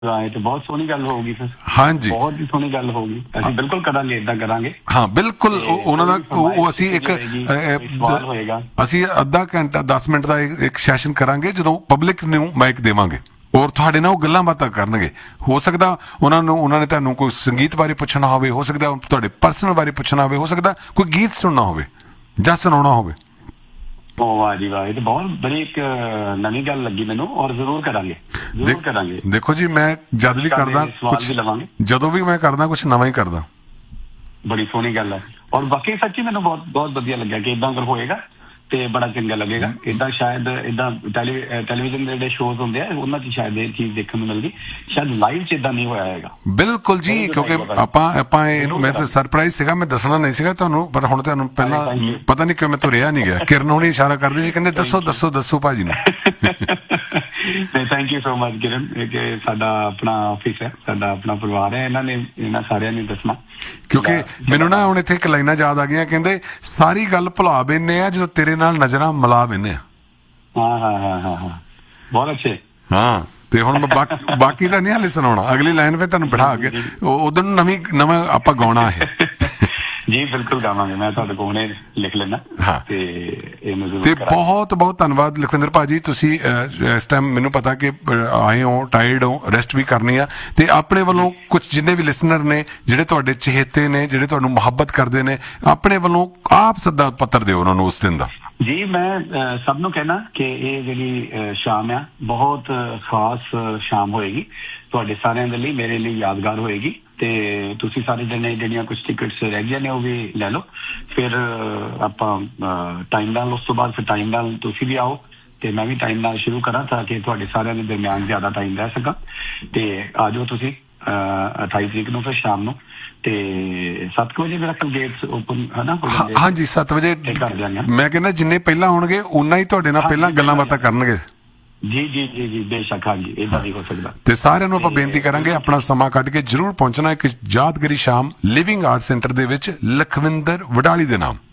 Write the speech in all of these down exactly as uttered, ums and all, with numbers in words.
ਰਾਏ ਤੇ ਬਹੁਤ ਸੋਹਣੀ ਗੱਲ ਹੋਊਗੀ ਫਿਰ। ਹਾਂਜੀ, ਬਹੁਤ ਹੀ ਸੋਹਣੀ ਗੱਲ ਹੋਊਗੀ। ਅਸੀਂ ਬਿਲਕੁਲ ਕਰਾਂਗੇ, ਇਦਾਂ ਕਰਾਂਗੇ। ਹਾਂ ਬਿਲਕੁਲ। ਉਹਨਾਂ ਦਾ ਉਹ ਅਸੀਂ ਇੱਕ ਅਸੀਂ ਅੱਧਾ ਘੰਟਾ ਦਸ ਮਿੰਟ ਦਾ ਇੱਕ ਸੈਸ਼ਨ ਕਰਾਂਗੇ ਜਦੋਂ ਪਬਲਿਕ ਨੂੰ ਮਾਈਕ ਦੇਵਾਂਗੇ ਔਰ ਤੁਹਾਡੇ ਨਾਲ ਉਹ ਗੱਲਾਂ ਬਾਤਾਂ ਕਰਨਗੇ। ਹੋ ਸਕਦਾ ਉਹਨਾਂ ਨੂੰ ਉਹਨਾਂ ਨੇ ਤੁਹਾਨੂੰ ਕੋਈ ਸੰਗੀਤ ਬਾਰੇ ਪੁੱਛਣਾ ਹੋਵੇ, ਹੋ ਸਕਦਾ ਤੁਹਾਡੇ ਪਰਸਨਲ ਬਾਰੇ ਪੁੱਛਣਾ ਹੋਵੇ, ਹੋ ਸਕਦਾ ਕੋਈ ਗੀਤ ਸੁਣਨਾ ਹੋਵੇ ਜਾਂ ਸੁਣਾਉਣਾ ਹੋਵੇ। ਵਾਹ ਜੀ ਵਾਹ, ਇਹ ਤਾਂ ਬਹੁਤ ਬੜੀ ਇੱਕ ਨਵੀਂ ਗੱਲ ਲੱਗੀ ਮੈਨੂੰ। ਔਰ ਜ਼ਰੂਰ ਕਰਾਂਗੇ, ਜ਼ਰੂਰ ਕਰਾਂਗੇ। ਦੇਖੋ ਜੀ, ਮੈਂ ਜਦ ਵੀ ਕਰਦਾ ਕੁਛ, ਜਦੋਂ ਵੀ ਮੈਂ ਕਰਦਾ ਕੁਛ ਨਵਾਂ ਹੀ ਕਰਦਾ। ਬੜੀ ਸੋਹਣੀ ਗੱਲ ਹੈ। ਔਰ ਬਾਕੀ ਸੱਚੀ ਮੈਨੂੰ ਬਹੁਤ ਬਹੁਤ ਵਧੀਆ ਲੱਗਿਆ ਕਿ ਇਦਾਂ ਅਗਰ ਹੋਏਗਾ ਤੇ ਬੜਾ ਚੰਗਾ ਲੱਗੇਗਾ। ਇਦਾਂ ਸ਼ਾਇਦ ਇਦਾਂ ਟੈਲੀਵਿਜ਼ਨ ਦੇ ਜਿਹੜੇ ਸ਼ੋਜ਼ ਹੁੰਦੇ ਆ ਉਹਨਾਂ 'ਚ ਸ਼ਾਇਦ ਇਹ ਚੀਜ਼ ਦੇਖਣ ਨੂੰ ਮਿਲਦੀ, ਸ਼ਾਇਦ ਲਾਈਵ 'ਚ ਇਦਾਂ ਨਹੀਂ ਹੋਇਆ ਹੈਗਾ। ਬਿਲਕੁਲ ਜੀ, ਕਿਉਂਕਿ ਆਪਾਂ ਆਪਾਂ ਇਹਨੂੰ ਮੈਂ ਤਾਂ ਸਰਪ੍ਰਾਈਜ਼ ਸੀਗਾ, ਮੈਂ ਦੱਸਣਾ ਨਹੀਂ ਸੀਗਾ ਤੁਹਾਨੂੰ, ਪਰ ਹੁਣ ਤੁਹਾਨੂੰ ਪਹਿਲਾਂ ਪਤਾ ਨਹੀਂ ਕਿਉਂ ਮੈਂ ਤੋਂ ਰਿਹਾ ਨਹੀਂ ਗਿਆ। ਕਿਰਨ ਹੁਣੀ ਇਸ਼ਾਰਾ ਕਰਦੇ ਸੀ, ਕਹਿੰਦੇ ਦੱਸੋ ਦੱਸੋ ਦੱਸੋ ਭਾਜੀ ਨੂੰ। ਥੈਂਕ ਯੂ ਸੋ ਮਚ ਕਿਰਨ। ਕਿ ਸਾਡਾ ਆਪਣਾ ਆਫਿਸ ਹੈ, ਸਾਡਾ ਆਪਣਾ ਪਰਿਵਾਰ ਹੈ, ਇਹਨਾਂ ਨੇ ਇਹਨਾਂ ਸਾਰਿਆਂ ਨੇ ਦੱਸਣਾ। ਕਿਉਂਕਿ ਮੈਨੂੰ ਨਾ ਹੁਣ ਇੱਥੇ ਇੱਕ ਲਾਈਨਾਂ ਯਾਦ ਆ ਗਈਆਂ, ਕਹਿੰਦੇ ਸਾਰੀ ਗੱਲ ਭੁਲਾ ਬੈਨੇ ਆ ਜਦੋਂ ਤੇਰੇ ਨਾਲ ਨਜ਼ਰਾਂ ਮਿਲਾ ਬੈਨੇ ਆ। ਹਾਂ ਹਾਂ ਹਾਂ ਹਾਂ ਹਾਂ, ਬਹੁਤ ਅੱਛੇ। ਹਾਂ, ਤੇ ਹੁਣ ਬਾਕੀ ਤਾਂ ਨਹੀਂ ਹਾਲੇ ਸੁਣਾਉਣਾ, ਅਗਲੀ ਲਾਈਨ ਫਿਰ ਤੁਹਾਨੂੰ ਬਿਠਾ ਕੇ ਉਧਰ ਨੂੰ ਨਵੀਂ ਨਵਾਂ ਆਪਾਂ ਗਾਉਣਾ ਹੈ। ਜੀ ਬਿਲਕੁਲ ਗਾਵਾਂਗੇ, ਮੈਂ ਤੁਹਾਡੇ ਕੋਲ ਹੁਣੇ ਲਿਖ ਲੈਣਾ। ਹਾਂ, ਤੇ ਇਹਨੂੰ ਜ਼ਰੂਰ ਕਰਾਂਗੇ। ਤੇ ਬਹੁਤ ਬਹੁਤ ਧੰਨਵਾਦ ਲਖਵਿੰਦਰ ਭਾਜੀ, ਤੁਸੀਂ ਇਸ ਟਾਈਮ ਮੈਨੂੰ ਪਤਾ ਕਿ ਆਏ ਹੋ, ਟਾਇਰਡ ਹੋ, ਰੈਸਟ ਵੀ ਕਰਨੀ ਆ, ਤੇ ਆਪਣੇ ਵੱਲੋਂ ਕੁਝ ਜਿੰਨੇ ਵੀ ਲਿਸਨਰ ਨੇ ਜਿਹੜੇ ਤੁਹਾਡੇ ਚਹੇਤੇ ਨੇ, ਜਿਹੜੇ ਤੁਹਾਨੂੰ ਮੁਹੱਬਤ ਕਰਦੇ ਨੇ, ਆਪਣੇ ਵੱਲੋਂ ਆਪ ਸੱਦਾ ਪੱਤਰ ਦਿਓ ਉਹਨਾਂ ਨੂੰ ਉਸ ਦਿਨ ਦਾ। ਜੀ ਮੈਂ ਸਭ ਨੂੰ ਕਹਿਣਾ ਕਿ ਇਹ ਜਿਹੜੀ ਸ਼ਾਮ ਆ ਬਹੁਤ ਖਾਸ ਸ਼ਾਮ ਹੋਏਗੀ ਤੁਹਾਡੇ ਸਾਰਿਆਂ ਦੇ ਲਈ, ਮੇਰੇ ਲਈ ਯਾਦਗਾਰ ਹੋਏਗੀ। ਤੇ ਤੁਸੀਂ ਸਾਰੇ ਜਣੇ ਜਿਹੜੀਆਂ ਕੁਝ ਟਿਕਟਸ ਰਹਿ ਗਈਆਂ ਨੇ ਉਹ ਵੀ ਲੈ ਲਓ। ਫਿਰ ਆਪਾਂ ਟਾਈਮ ਨਾਲ ਉਸ ਤੋਂ ਬਾਅਦ ਫਿਰ ਟਾਈਮ ਨਾਲ ਤੁਸੀਂ ਵੀ ਆਓ ਤੇ ਮੈਂ ਵੀ ਟਾਈਮ ਨਾਲ ਸ਼ੁਰੂ ਕਰਾਂ ਤਾਂ ਕਿ ਤੁਹਾਡੇ ਸਾਰਿਆਂ ਦੇ ਦਰਮਿਆਨ ਜ਼ਿਆਦਾ ਟਾਈਮ ਰਹਿ ਸਕਾਂ। ਤੇ ਆ ਜਾਓ ਤੁਸੀਂ ਅਠਾਈ ਤਰੀਕ ਨੂੰ ਫਿਰ ਸ਼ਾਮ ਨੂੰ, ਤੇ ਸੱਤ ਵਜੇ ਮੇਰਾ ਖਿਆਲ ਗੇਟਸ ਓਪਨ ਹੈ ਨਾ। ਹਾਂਜੀ, ਸੱਤ ਵਜੇ ਮੈਂ ਕਹਿੰਦਾ ਜਿੰਨੇ ਪਹਿਲਾਂ ਆਉਣਗੇ ਉਨਾ ਹੀ ਤੁਹਾਡੇ ਨਾਲ ਪਹਿਲਾਂ ਗੱਲਾਂ ਬਾਤਾਂ ਕਰਨਗੇ। ਜੀ ਜੀ ਜੀ ਜੀ ਬੇਸ਼ੱਕ, ਹਾਂਜੀ ਇਦਾਂ ਵੀ ਹੋ ਸਕਦਾ। ਤੇ ਸਾਰਿਆਂ ਨੂੰ ਆਪਾਂ ਬੇਨਤੀ ਕਰਾਂਗੇ ਆਪਣਾ ਸਮਾਂ ਕੱਢ ਕੇ ਜ਼ਰੂਰ ਪਹੁੰਚਣਾ ਇੱਕ ਯਾਦਗਾਰੀ ਸ਼ਾਮ ਲਿਵਿੰਗ ਆਰਟ ਸੈਂਟਰ ਦੇ ਵਿੱਚ ਲਖਵਿੰਦਰ ਵਡਾਲੀ ਦੇ ਨਾਮ।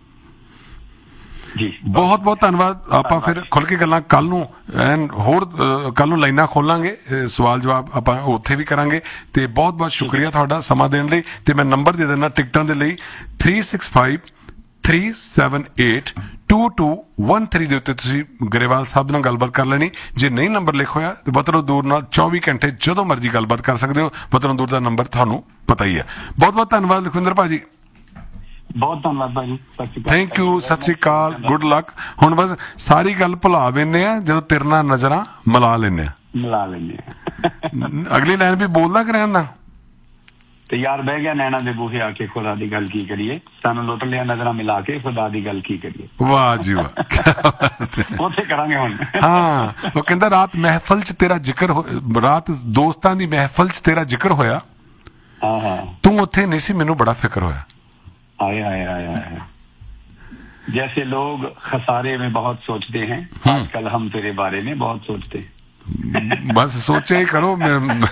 ਜੀ ਬਹੁਤ ਬਹੁਤ ਧੰਨਵਾਦ। ਆਪਾਂ ਫਿਰ ਖੁੱਲ ਕੇ ਗੱਲਾਂ ਕੱਲ ਨੂੰ ਐਨ ਹੋਰ ਕੱਲ ਨੂੰ ਲਾਈਨਾਂ ਖੋਲਾਂਗੇ, ਸਵਾਲ ਜਵਾਬ ਆਪਾਂ ਉੱਥੇ ਵੀ ਕਰਾਂਗੇ। ਤੇ ਬਹੁਤ ਬਹੁਤ ਸ਼ੁਕਰੀਆ ਤੁਹਾਡਾ ਸਮਾਂ ਦੇਣ ਲਈ। ਤੇ ਮੈਂ ਨੰਬਰ ਦੇ ਦੇਣਾ ਟਿਕਟਾਂ ਦੇ ਲਈ three six five three seven eight two to one three ਦੇ ਉੱਤੇ ਤੁਸੀਂ ਗਰੇਵਾਲ ਸਾਹਿਬ ਨਾਲ ਗੱਲਬਾਤ ਕਰ ਲੈਣੀ। ਜੇ ਨਹੀਂ ਨੰਬਰ ਲਿਖ ਹੋਇਆ ਤਾਂ ਵਤਨੋਂ ਦੂਰ ਨਾਲ ਚੌਵੀ ਘੰਟੇ ਜਦੋਂ ਮਰਜ਼ੀ ਗੱਲਬਾਤ ਕਰ ਸਕਦੇ ਹੋ। ਵਤਨੋਂ ਦੂਰ ਦਾ ਨੰਬਰ ਤੁਹਾਨੂੰ ਪਤਾ ਹੀ ਹੈ। ਬਹੁਤ ਬਹੁਤ ਧੰਨਵਾਦ ਲਖਵਿੰਦਰ ਭਾਜੀ। ਬਹੁਤ ਧੰਨਵਾਦ ਭਾਜੀ, thank you, Sat Sri Akal, good luck. ਹੁਣ ਬਸ ਸਾਰੀ ਗੱਲ ਭੁਲਾ ਬੈਨੇ ਆ ਜਦੋਂ ਤੇਰੇ ਨਾਲ ਨਜ਼ਰਾਂ ਮਿਲਾ ਲੈਨੇ ਆ ਮਿਲਾ ਲੈਨੇ ਆ ਅਗਲੀ ਲਾਈਨ ਵੀ ਬੋਲਦਾ ਕਰਿਆ ਨਾ ਤੇ ਯਾਰ ਬਹਿ ਗਿਆ ਨੈਣਾ ਦੇ ਬੂਹੇ ਆ ਕੇ ਖੁਦਾ ਦੀ ਗੱਲ ਕੀ ਕਰੀਏ, ਸਾਨੂੰ ਲੁੱਟ ਲਿਆ ਨਜ਼ਰਾਂ ਮਿਲਾ ਕੇ ਖੁਦਾ ਦੀ ਗੱਲ ਕੀ ਕਰੀਏ। ਵਾਹ ਜੀ ਵਾਹ, ਉੱਥੇ ਕਰਾਂਗੇ ਹੁਣ। ਹਾਂ, ਉਹ ਕਹਿੰਦਾ ਰਾਤ ਮਹਿਫਲ ਚ ਤੇਰਾ ਜ਼ਿਕਰ, ਰਾਤ ਦੋਸਤਾਂ ਦੀ ਮਹਿਫਲ ਚ ਤੇਰਾ ਜ਼ਿਕਰ ਹੋਇਆ, ਹਾਂ ਹਾਂ ਤੂੰ ਉੱਥੇ ਨਹੀਂ ਸੀ, ਮੈਨੂੰ ਬੜਾ ਫਿਕਰ ਹੋਇਆ। आए आए आए आए जैसे लोग खसारे में बहुत सोचते हैं, आजकल हम तेरे बारे में बहुत सोचते हैं। बस सोचे ही करो। बहुत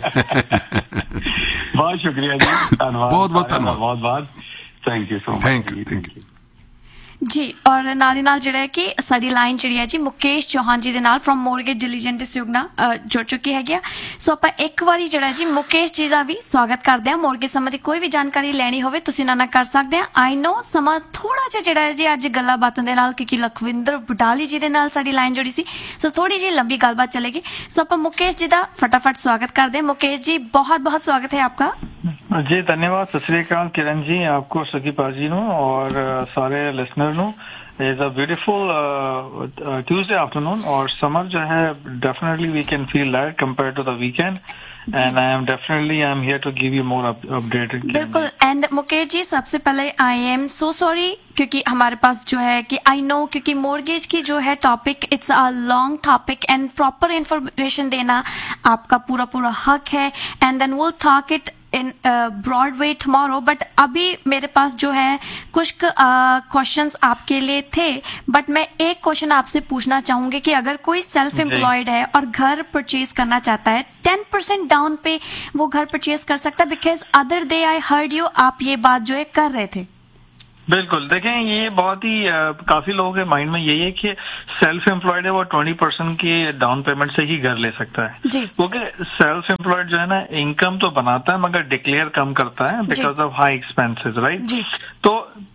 शुक्रिया जी, धन्यवाद, बहुत बहुत धन्यवाद, बहुत बहुत thank you so much. Thank you thank you ਜੀ। ਔਰ ਨਾਲ ਦੀ ਨਾਲ ਜਿਹੜਾ ਹੈ ਕਿ ਸਾਡੀ ਲਾਈਨ ਜਿਹੜੀ ਹੈ ਜੀ ਮੁਕੇਸ਼ ਚੌਹਾਨ ਜੀ ਦੇ ਨਾਲ ਫਰੋਮ ਮੋਰਗੇਜ ਡਿਲੀਜੈਂਟ ਸੁਗਨਾ ਜੁੜ ਚੁੱਕੀ ਹੈਗੀ ਆ। ਸੋ ਆਪਾਂ ਇੱਕ ਵਾਰੀ ਜਿਹੜਾ ਜੀ ਮੁਕੇਸ਼ ਜੀ ਦਾ ਵੀ ਸਵਾਗਤ ਕਰਦੇ ਹਾਂ। ਮੋਰਗੇਜ ਸੰਬੰਧੀ ਕੋਈ ਵੀ ਜਾਣਕਾਰੀ ਲੈਣੀ ਹੋਵੇ ਤੁਸੀਂ ਇਹਨਾਂ ਨਾਲ ਕਰ ਸਕਦੇ ਆ। ਆਈ ਨੋ ਸਮਾਂ ਥੋੜਾ ਜਿਹਾ ਜਿਹੜਾ ਹੈ ਜੀ ਅੱਜ ਗੱਲਾਂ ਬਾਤਾਂ ਦੇ ਨਾਲ, ਕਿਉਂਕਿ ਲਖਵਿੰਦਰ ਵਡਾਲੀ ਜੀ ਦੇ ਨਾਲ ਸਾਡੀ ਲਾਈਨ ਜੁੜੀ ਸੀ, ਸੋ ਥੋੜੀ ਜਿਹੀ ਲੰਬੀ ਗੱਲਬਾਤ ਚਲੇਗੀ। ਸੋ ਆਪਾਂ ਮੁਕੇਸ਼ ਜੀ ਦਾ ਫਟਾਫਟ ਸਵਾਗਤ ਕਰਦੇ हैं। मुकेश जी बहुत बहुत स्वागत है आपका। जी धन्यवाद, सत श्री अकाल किरण जी, आपको सकी पाजी नो और सारे listener no. Is a beautiful Tuesday afternoon और समर जो है definitely we can feel that compare to the weekend and I am definitely I am here to give you more up, updated। बिल्कुल। And Mukesh ji सबसे पहले I am so sorry क्योंकि हमारे पास जो है कि आई नो क्योंकि मॉर्गेज की जो है topic it's a long topic and proper information देना आपका पूरा पूरा हक है। And then will talk it in broad way tomorrow, but अभी मेरे पास जो है कुछ क्वेश्चंस uh, आपके लिए थे। बट मैं एक क्वेश्चन आपसे पूछना चाहूंगी कि अगर कोई सेल्फ एम्प्लॉयड है और घर परचेज करना चाहता है, टेन परसेंट डाउन पे वो घर परचेज कर सकता है? Because other day I heard you आप ये बात जो है कर रहे थे। बिल्कुल, देखें ये बहुत ही काफी लोगों के माइंड में यही है कि सेल्फ एम्प्लॉयड है वो ट्वेंटी परसेंट की डाउन पेमेंट से ही घर ले सकता है, क्योंकि सेल्फ एम्प्लॉयड जो है ना इनकम तो बनाता है मगर डिक्लेयर कम करता है because of high expenses, right. तो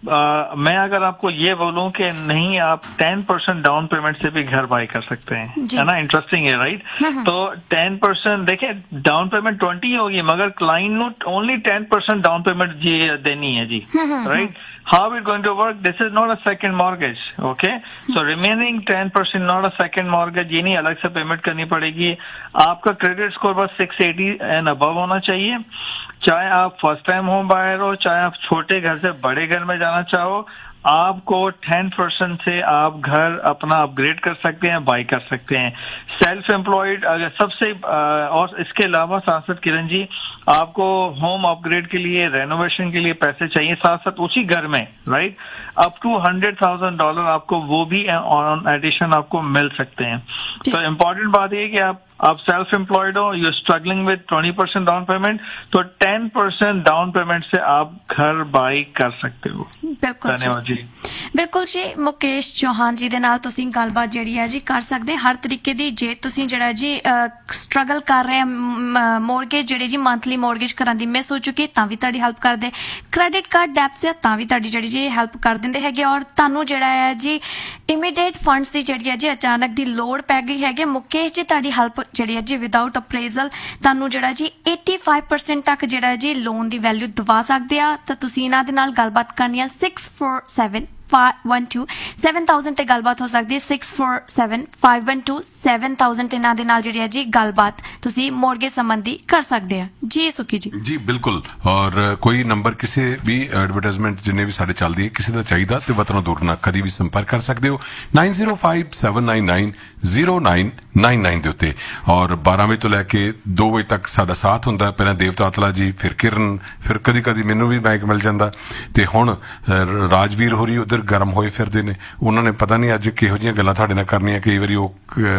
आ, मैं अगर आपको ये बोलूं कि नहीं आप टेन परसेंट डाउन पेमेंट से भी घर बाय कर सकते हैं, है ना, इंटरेस्टिंग है, राइट। तो टेन परसेंट देखे डाउन पेमेंट ट्वेंटी होगी मगर client no only ten percent down payment जी देनी है जी, right. How it going to work? This is not a second mortgage, okay? So remaining ten percent not a second mortgage, ये नहीं अलग से payment करनी पड़ेगी। आपका क्रेडिट स्कोर बस सिक्स एटी एंड अबव होना चाहिए, चाहे आप फर्स्ट टाइम होम बायर हो, चाहे आप छोटे घर से बड़े घर में जाना चाहो, आपको टेन परसेंट से आप घर अपना अपग्रेड कर सकते हैं, बाई कर सकते हैं। सेल्फ एम्प्लॉयड अगर सबसे और इसके अलावा साथ साथ किरण जी आपको होम अपग्रेड के लिए रेनोवेशन के लिए पैसे चाहिए, साथ साथ उसी घर में, right, up two hundred thousand dollar आपको वो भी ऑन एडिशन आपको मिल सकते हैं। तो इम्पोर्टेंट बात ये कि आप आप सेल्फ एम्प्लॉयड हो, you struggling with twenty percent down payment, तो टेन परसेंट डाउन पेमेंट से आप घर बाई कर सकते हो। धन्यवाद जी। ਬਿਲਕੁਲ ਜੀ, ਮੁਕੇਸ਼ ਚੌਹਾਨ ਜੀ ਦੇ ਨਾਲ ਤੁਸੀਂ ਗੱਲਬਾਤ ਜਿਹੜੀ ਹੈ ਜੀ ਕਰ ਸਕਦੇ ਹਰ ਤਰੀਕੇ ਦੀ। ਜੇ ਤੁਸੀਂ ਜਿਹੜਾ ਜੀ ਸਟਰਗਲ ਕਰ ਰਹੇ ਮੋਰਗੇਜ ਜਿਹੜੀ ਜੀ ਮੰਥਲੀ ਮੋਰਗੇਜ ਕਰਨ ਦੀ ਮਿਸ ਹੋ ਚੁੱਕੀ ਤਾਂ ਵੀ ਤੁਹਾਡੀ ਹੈਲਪ ਕਰਦੇ, ਕ੍ਰੈਡਿਟ ਕਾਰਡ ਡੈਪਸ ਆ ਤਾਂ ਵੀ ਤੁਹਾਡੀ ਜਿਹੜੀ ਜੀ ਹੈਲਪ ਕਰ ਦਿੰਦੇ ਹੈਗੇ, ਔਰ ਤੁਹਾਨੂੰ ਜਿਹੜਾ ਹੈ ਜੀ ਇਮੀਡੀਏਟ ਫੰਡਸ ਦੀ ਜਿਹੜੀ ਹੈ ਜੀ ਅਚਾਨਕ ਦੀ ਲੋੜ ਪੈ ਗਈ ਹੈਗੀ, ਮੁਕੇਸ਼ ਜੀ ਤੁਹਾਡੀ ਹੈਲਪ ਜਿਹੜੀ ਹੈ ਜੀ ਵਿਦਆਊਟ ਅਪਰੇਜ਼ਲ ਤੁਹਾਨੂੰ ਜਿਹੜਾ ਜੀ eighty five percent ਤੱਕ ਜਿਹੜਾ ਜੀ ਲੋਨ ਦੀ ਵੈਲਿਊ ਦਵਾ ਸਕਦੇ ਆ। ਤਾਂ ਤੁਸੀਂ ਇਹਨਾਂ ਦੇ ਨਾਲ ਗੱਲਬਾਤ ਕਰਨੀ ਆ six four seven five one two seven thousand ਤੇ ਗੱਲਬਾਤ ਹੋ ਸਕਦੀ ਹੈ six four seven five one two seven thousand ਤੇ ਇਹਨਾਂ ਦੇ ਨਾਲ ਜਿਹੜੀ ਹੈ ਜੀ ਗੱਲਬਾਤ ਤੁਸੀਂ ਮੋਰਗੇਜ ਸੰਬੰਧੀ ਕਰ ਸਕਦੇ ਆ ਜੀ। ਸੁਖੀ ਜੀ ਜੀ ਬਿਲਕੁਲ, ਔਰ ਕੋਈ ਨੰਬਰ ਕਿਸੇ ਵੀ ਐਡਵਰਟਾਈਜ਼ਮੈਂਟ ਜਿੰਨੇ ਵੀ ਸਾਡੇ ਚੱਲਦੀ ਹੈ ਕਿਸੇ ਦਾ ਚਾਹੀਦਾ ਤੇ ਵਤਨੋਂ ਦੂਰ ਨਾ ਕਦੀ ਵੀ ਸੰਪਰਕ ਕਰ ਸਕਦੇ ਹੋ nine zero five seven nine nine zero nine nine nine ਦੇ ਉੱਤੇ। ਔਰ ਬਾਰਾਂ ਵਜੇ ਤੋਂ ਲੈ ਕੇ ਦੋ ਵਜੇ ਤੱਕ ਸਾਡਾ ਸਾਥ ਹੁੰਦਾ, ਪਹਿਲਾਂ ਦੇਵਤਾਤਲਾ ਜੀ, ਫਿਰ ਕਿਰਨ, ਫਿਰ ਕਦੀ ਕਦੀ ਮੈਨੂੰ ਵੀ ਮਾਈਕ ਮਿਲ ਜਾਂਦਾ, ਤੇ ਹੁਣ ਰਾਜਵੀਰ ਹੋਰੀ ਉਧਰ ਗਰਮ ਹੋਏ ਫਿਰਦੇ ਨੇ, ਉਹਨਾਂ ਨੇ ਪਤਾ ਨਹੀਂ ਅੱਜ ਕਿਹੋ ਜਿਹੀਆਂ ਗੱਲਾਂ ਤੁਹਾਡੇ ਨਾਲ ਕਰਨੀਆਂ। ਕਈ ਵਾਰੀ ਉਹ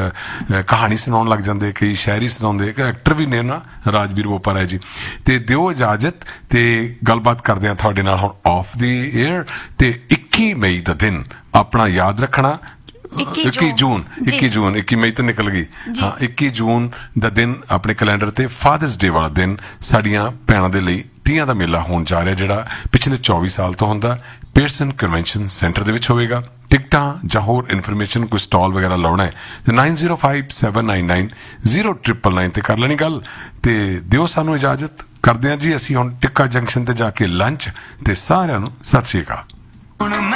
ਕਹਾਣੀ ਸੁਣਾਉਣ ਲੱਗ ਜਾਂਦੇ, ਕਈ ਸ਼ਾਇਰੀ ਸੁਣਾਉਂਦੇ, ਇੱਕ ਐਕਟਰ ਵੀ ਨੇ ਨਾ ਰਾਜਵੀਰ ਬੋਪਰ ਹੈ ਜੀ। ਤੇ ਦਿਓ ਇਜਾਜ਼ਤ ਤੇ ਗੱਲਬਾਤ ਕਰਦੇ ਆ ਤੁਹਾਡੇ ਨਾਲ ਹੁਣ ਆਫ ਦੀ ਏਅਰ। ਤੇ ਇੱਕੀ ਮਈ ਦਾ ਦਿਨ ਆਪਣਾ ਯਾਦ ਰੱਖਣਾ, ਇੱਕੀ ਜੂਨ ਇੱਕੀ ਜੂਨ ਇੱਕੀ ਮਈ ਤਾਂ ਨਿਕਲ ਗਈ, ਹਾਂ ਇੱਕੀ ਜੂਨ ਦਾ ਦਿਨ ਆਪਣੇ ਕੈਲੰਡਰ ਤੇ ਫਾਦਰਸ ਡੇ ਵਾਲਾ ਦਿਨ ਸਾਡੀਆਂ ਭੈਣਾਂ ਦੇ ਲਈ ਤੀਆਂ ਦਾ ਮੇਲਾ ਹੋਣ ਜਾ ਰਿਹਾ, ਜਿਹੜਾ ਪਿਛਲੇ ਚੌਵੀ ਸਾਲ ਤੋਂ ਹੁੰਦਾ ਪੀਅਰਸਨ ਕਨਵੈਨਸ਼ਨ ਸੈਂਟਰ ਦੇ ਵਿੱਚ ਹੋਵੇਗਾ। ਟਿਕਟਾਂ ਜਾਂ ਹੋਰ ਇਨਫੋਰਮੇਸ਼ਨ ਕੋਈ ਸਟਾਲ ਵਗੈਰਾ ਲਾਉਣਾ ਹੈ nine zero five seven nine nine zero nine nine ਤੇ ਕਰ ਲੈਣੀ ਗੱਲ। ਤੇ ਦਿਓ ਸਾਨੂੰ ਇਜਾਜ਼ਤ, ਕਰਦੇ ਹਾਂ ਜੀ ਅਸੀਂ ਹੁਣ ਟਿੱਕਾ ਜੰਕਸ਼ਨ ਤੇ ਜਾ ਕੇ ਲੰਚ, ਤੇ ਸਾਰਿਆਂ ਨੂੰ ਸਤਿ ਸ਼੍ਰੀ ਅਕਾਲ।